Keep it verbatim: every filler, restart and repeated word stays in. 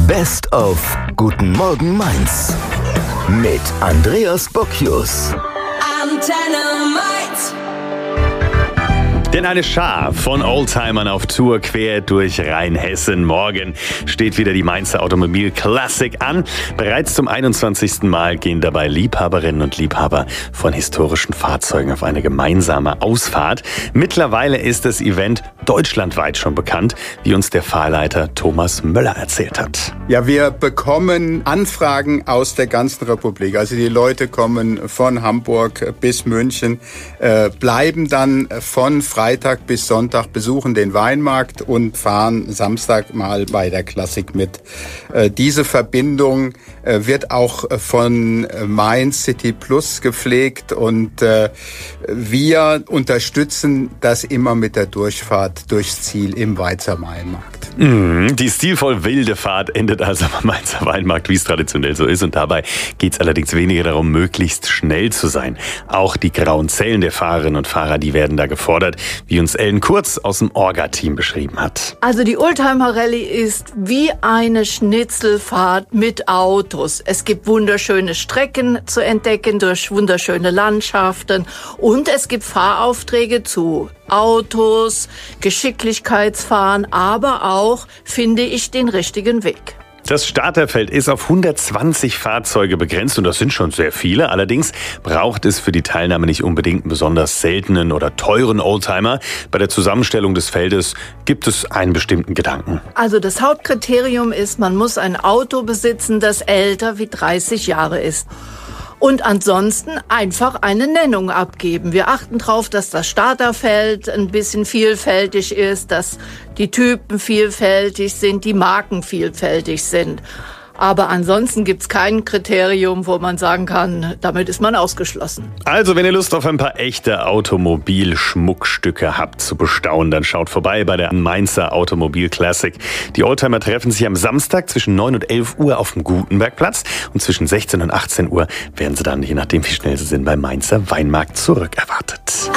Best of Guten Morgen Mainz mit Andreas Bocchius. Antenne Mainz. Denn eine Schar von Oldtimern auf Tour quer durch Rheinhessen. Morgen steht wieder die Mainzer Automobil Classic an. Bereits zum einundzwanzigsten Mal gehen dabei Liebhaberinnen und Liebhaber von historischen Fahrzeugen auf eine gemeinsame Ausfahrt. Mittlerweile ist das Event deutschlandweit schon bekannt, wie uns der Fahrleiter Thomas Möller erzählt hat. Ja, wir bekommen Anfragen aus der ganzen Republik. Also die Leute kommen von Hamburg bis München, äh, bleiben dann von Freitag bis Sonntag, besuchen den Weinmarkt und fahren Samstag mal bei der Classic mit. Äh, diese Verbindung äh, wird auch von Mainz City Plus gepflegt und äh, wir unterstützen das immer mit der Durchfahrt durchs Ziel im Weizer Weinmarkt. Mm, die stilvoll wilde Fahrt endet also am Mainzer Weinmarkt, wie es traditionell so ist. Und dabei geht es allerdings weniger darum, möglichst schnell zu sein. Auch die grauen Zellen der Fahrerinnen und Fahrer, die werden da gefordert, wie uns Ellen Kurz aus dem Orga-Team beschrieben hat. Also die Oldtimer-Rallye ist wie eine Schnitzelfahrt mit Autos. Es gibt wunderschöne Strecken zu entdecken durch wunderschöne Landschaften und es gibt Fahraufträge zu Autos, Geschicklichkeitsfahren, aber auch, finde ich, den richtigen Weg. Das Starterfeld ist auf hundertzwanzig Fahrzeuge begrenzt und das sind schon sehr viele. Allerdings braucht es für die Teilnahme nicht unbedingt einen besonders seltenen oder teuren Oldtimer. Bei der Zusammenstellung des Feldes gibt es einen bestimmten Gedanken. Also das Hauptkriterium ist, man muss ein Auto besitzen, das älter wie dreißig Jahre ist. Und ansonsten einfach eine Nennung abgeben. Wir achten darauf, dass das Starterfeld ein bisschen vielfältig ist, dass die Typen vielfältig sind, die Marken vielfältig sind. Aber ansonsten gibt's kein Kriterium, wo man sagen kann, damit ist man ausgeschlossen. Also, wenn ihr Lust auf ein paar echte Automobil-Schmuckstücke habt zu bestaunen, dann schaut vorbei bei der Mainzer Automobil Classic. Die Oldtimer treffen sich am Samstag zwischen neun und elf Uhr auf dem Gutenbergplatz und zwischen sechzehn und achtzehn Uhr werden sie dann, je nachdem wie schnell sie sind, beim Mainzer Weinmarkt zurückerwartet.